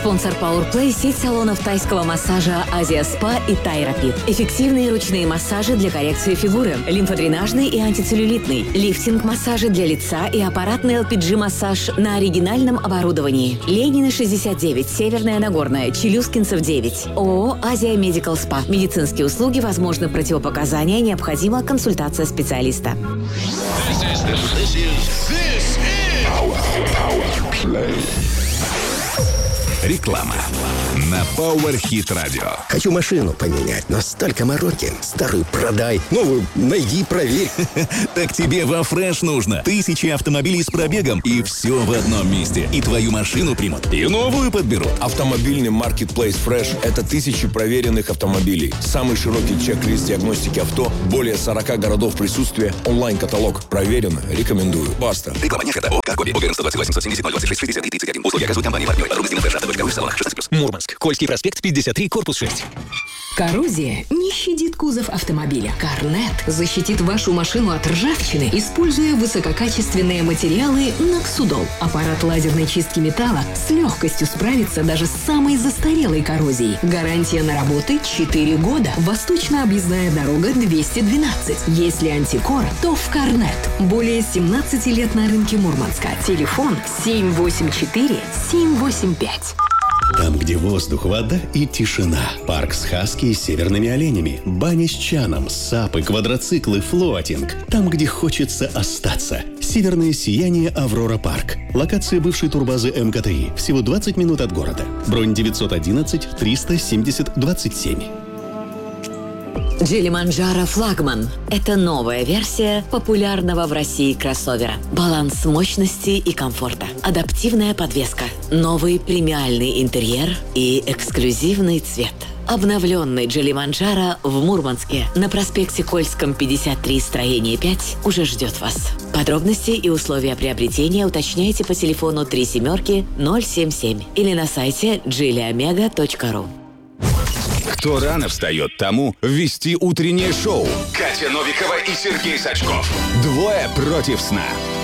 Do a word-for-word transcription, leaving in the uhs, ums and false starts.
Спонсор PowerPlay – сеть салонов тайского массажа Азия Спа и Тайрапид. Эффективные ручные массажи для коррекции фигуры, лимфодренажный и антицеллюлитный, лифтинг-массажи для лица и аппаратный эл пи джи-массаж на оригинальном оборудовании. Ленина, шестьдесят девять, Северная Нагорная, Челюскинцев, девять. ООО «Азия Медикал Спа». Медицинские услуги, возможны противопоказания, необходима консультация специалиста. This is, this is, this is Power, Power Play. Реклама на Power Hit Radio. Хочу машину поменять, но столько мороки. Старую продай, новую найди, проверь. Так тебе во Фреш нужно. Тысячи автомобилей с пробегом, и все в одном месте. И твою машину примут, и новую подберут. Автомобильный маркетплейс Fresh – это тысячи проверенных автомобилей. Самый широкий чек-лист диагностики авто, более сорок городов присутствия, онлайн-каталог. Проверено, рекомендую. Баста. Реклама не ОК, Копи, ОГРН сто двадцать восемь семьдесят ноль двадцать шесть шестьдесят и тридцать один. Услуги оказывают компания партнер. Подробности на фреша точка ру в салонах шестнадцать плюс. Мурманск. Кольский проспект, пятьдесят три, корпус шесть. Коррозия не щадит кузов автомобиля. Карнет защитит вашу машину от ржавчины, используя высококачественные материалы Ноксудол. Аппарат лазерной чистки металла с легкостью справится даже с самой застарелой коррозией. Гарантия на работы четыре года. Восточно-объездная дорога двести двенадцать. Если антикор, то в Карнет. Более семнадцати лет на рынке Мурманска. Телефон семь восемь четыре семь восемь пять. Там, где воздух, вода и тишина. Парк с хаски и северными оленями. Баня с чаном, сапы, квадроциклы, флоатинг. Там, где хочется остаться. Северное сияние Аврора Парк. Локация бывшей турбазы эм ка тэ и. Всего двадцать минут от города. Бронь девятьсот одиннадцать триста семьдесят двадцать семь. Geely Manjaro флагман – это новая версия популярного в России кроссовера. Баланс мощности и комфорта, адаптивная подвеска, новый премиальный интерьер и эксклюзивный цвет. Обновленный Geely Manjaro в Мурманске на проспекте Кольском, пятьдесят три, строение пять уже ждет вас. Подробности и условия приобретения уточняйте по телефону три семерки ноль семь семь или на сайте джили омега точка ру. Кто рано встает, тому ввести утреннее шоу. Катя Новикова и Сергей Сачков. Двое против сна.